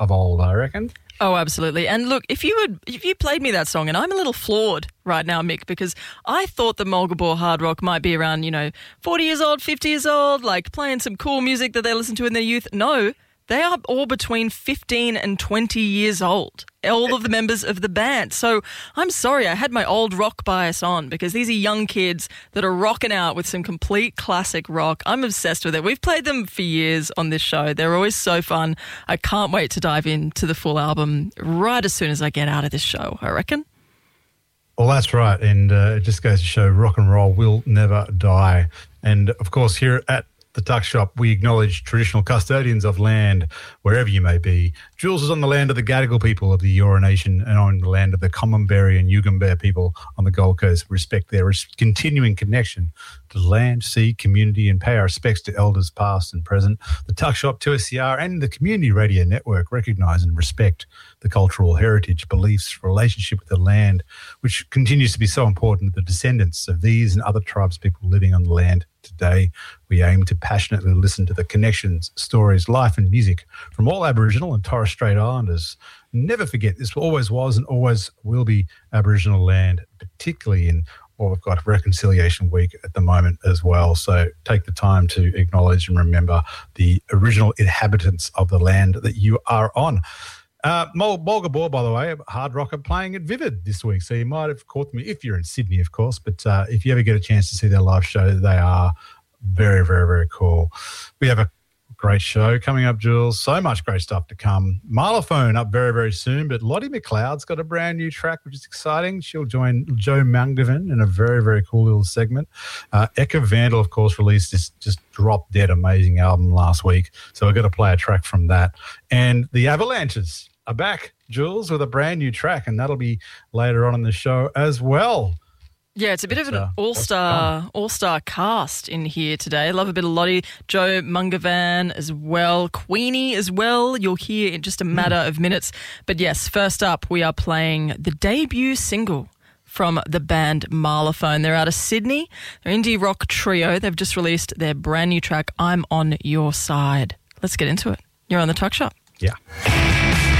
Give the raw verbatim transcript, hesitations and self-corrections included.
of old, I reckon. Oh, absolutely. And look, if you had, if you played me that song, and I'm a little flawed right now, Mick, because I thought that Mulgabore Hard Rock might be around, you know, forty years old, fifty years old, like playing some cool music that they listen to in their youth. No, they are all between fifteen and twenty years old, all of the members of the band. So I'm sorry, I had my old rock bias on because these are young kids that are rocking out with some complete classic rock. I'm obsessed with it. We've played them for years on this show. They're always so fun. I can't wait to dive into the full album right as soon as I get out of this show, I reckon. Well, that's right. And uh, it just goes to show rock and roll will never die. And, of course, here at the Tuck Shop, we acknowledge traditional custodians of land wherever you may be. Jules is on the land of the Gadigal people of the Eora Nation and on the land of the Commonberry and Yugambeh people on the Gold Coast. We respect their res- continuing connection to land, sea, community, and pay our respects to elders past and present. The Tuck Shop, two S C R, and the Community Radio Network recognise and respect the cultural heritage, beliefs, relationship with the land, which continues to be so important to the descendants of these and other tribes people living on the land today. We aim to passionately listen to the connections, stories, life and music from all Aboriginal and Torres Strait Islanders. Never forget, this always was and always will be Aboriginal land, particularly in what we've got Reconciliation Week at the moment as well. So take the time to acknowledge and remember the original inhabitants of the land that you are on. Uh, Mulgabore, by the way, hard rocker, playing at Vivid this week. So you might have caught them if you're in Sydney, of course. But uh, if you ever get a chance to see their live show, they are very, very, very cool. We have a great show coming up, Jules. So much great stuff to come. Marlophone up very, very soon. But Lottie McLeod's got a brand new track, which is exciting. She'll join Joe Mungavin in a very, very cool little segment. Uh, Eka Vandal, of course, released this just drop-dead amazing album last week. So we've got to play a track from that. And the Avalanches are back, Jules, with a brand new track, and that'll be later on in the show as well. Yeah, it's a bit It's, of an uh, all-star all-star cast in here today. Love a bit of Lottie, Joe Mungavan as well, Queenie as well. You'll hear in just a matter mm. of minutes. But yes, first up, we are playing the debut single from the band Marlophone. They're out of Sydney. They're an indie rock trio. They've just released their brand new track, I'm on Your Side. Let's get into it. You're on the Tuck Shop. Yeah.